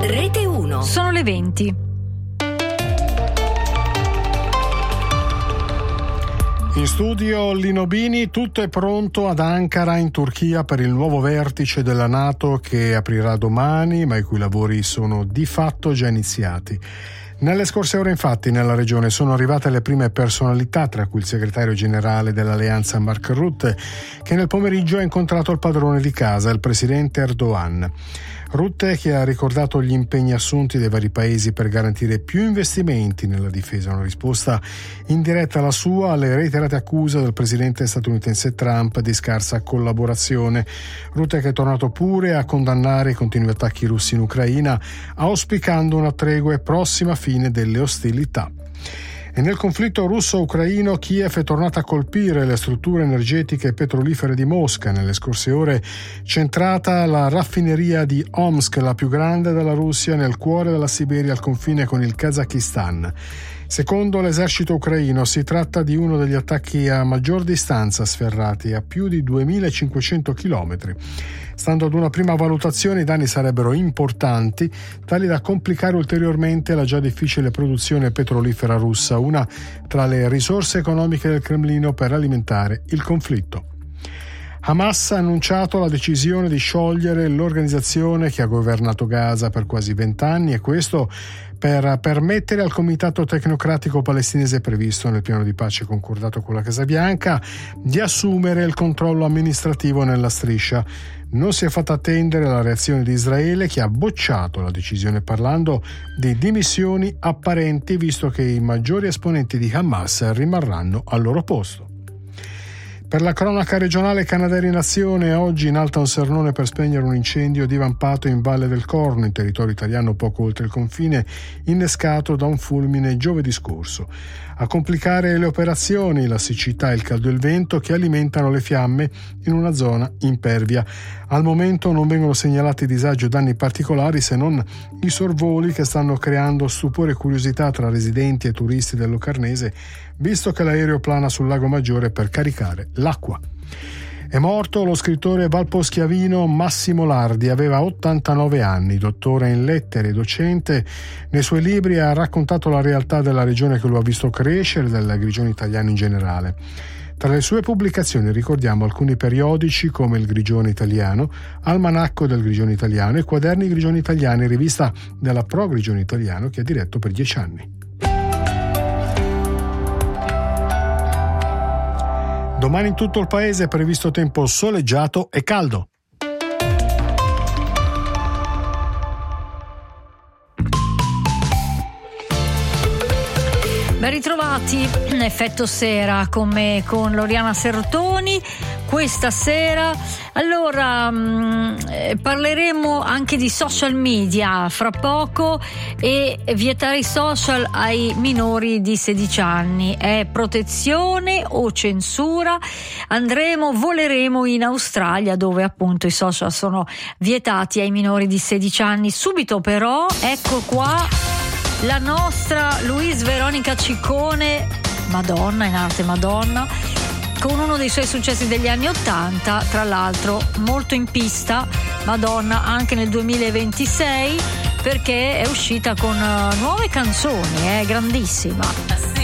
Rete 1. Sono le 20. In studio Lino Bini, tutto è pronto ad Ankara in Turchia per il nuovo vertice della NATO che aprirà domani, ma i cui lavori sono di fatto già iniziati. Nelle scorse ore infatti nella regione sono arrivate le prime personalità, tra cui il segretario generale dell'alleanza Mark Rutte, che nel pomeriggio ha incontrato il padrone di casa, il presidente Erdogan. Rutte, che ha ricordato gli impegni assunti dai vari paesi per garantire più investimenti nella difesa, una risposta indiretta alla sua alle reiterate accuse del presidente statunitense Trump di scarsa collaborazione. Rutte, che è tornato pure a condannare i continui attacchi russi in Ucraina, auspicando una tregua e prossima fine delle ostilità. E nel conflitto russo-ucraino Kiev è tornata a colpire le strutture energetiche e petrolifere di Mosca. Nelle scorse ore centrata la raffineria di Omsk, la più grande della Russia nel cuore della Siberia al confine con il Kazakistan. Secondo l'esercito ucraino si tratta di uno degli attacchi a maggior distanza sferrati a più di 2500 chilometri. Stando ad una prima valutazione, i danni sarebbero importanti, tali da complicare ulteriormente la già difficile produzione petrolifera russa, una tra le risorse economiche del Cremlino per alimentare il conflitto. Hamas ha annunciato la decisione di sciogliere l'organizzazione che ha governato Gaza per quasi 20 anni, e questo per permettere al comitato tecnocratico palestinese previsto nel piano di pace concordato con la Casa Bianca di assumere il controllo amministrativo nella striscia. Non si è fatta attendere la reazione di Israele, che ha bocciato la decisione parlando di dimissioni apparenti, visto che i maggiori esponenti di Hamas rimarranno al loro posto. Per la cronaca regionale Canadair in azione, oggi in Alta Onsernone per spegnere un incendio divampato in Valle del Corno, in territorio italiano poco oltre il confine, innescato da un fulmine giovedì scorso. A complicare le operazioni la siccità, il caldo e il vento che alimentano le fiamme in una zona impervia. Al momento non vengono segnalati disagi o danni particolari, se non i sorvoli che stanno creando stupore e curiosità tra residenti e turisti del Locarnese, visto che l'aereo plana sul lago Maggiore per caricare l'acqua. È morto lo scrittore valposchiavino Massimo Lardi, aveva 89 anni, dottore in lettere e docente. Nei suoi libri ha raccontato la realtà della regione che lo ha visto crescere e del Grigione italiano in generale. Tra le sue pubblicazioni ricordiamo alcuni periodici come Il Grigione Italiano, Almanacco del Grigione Italiano e Quaderni Grigioni Italiani, rivista della Pro Grigione Italiano che ha diretto per 10 anni. Domani in tutto il paese è previsto tempo soleggiato e caldo. Ben ritrovati, effetto sera con me, con Loriana Sertoni. Questa sera allora parleremo anche di social media fra poco, e vietare i social ai minori di 16 anni è protezione o censura? Voleremo in Australia, dove appunto i social sono vietati ai minori di 16 anni. Subito però ecco qua la nostra Luis Veronica Ciccone, Madonna, in arte Madonna, con uno dei suoi successi degli anni '80, tra l'altro molto in pista, Madonna, anche nel 2026, perché è uscita con nuove canzoni, è grandissima.